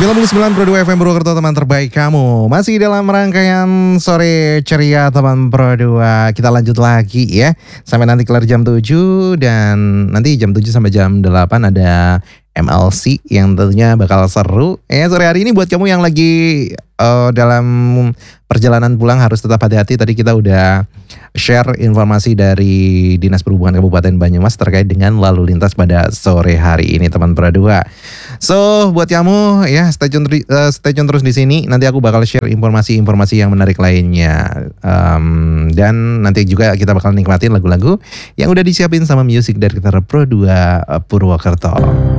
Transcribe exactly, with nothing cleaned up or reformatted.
sembilan puluh sembilan koma dua F M Purwokerto, teman terbaik kamu. Masih dalam rangkaian sore ceria teman Pro dua. Kita lanjut lagi ya. Sampai nanti kelar jam tujuh. Dan nanti jam tujuh sampai jam delapan ada M L C yang tentunya bakal seru. Ya, sore hari ini buat kamu yang lagi uh, dalam perjalanan pulang harus tetap hati-hati. Tadi kita udah share informasi dari Dinas Perhubungan Kabupaten Banyumas terkait dengan lalu lintas pada sore hari ini teman Pro dua. So buat kamu ya stay tune, uh, stay tune terus di sini. Nanti aku bakal share informasi-informasi yang menarik lainnya. Um, dan nanti juga kita bakal nikmatin lagu-lagu yang udah disiapin sama music dari Pro dua uh, Purwokerto.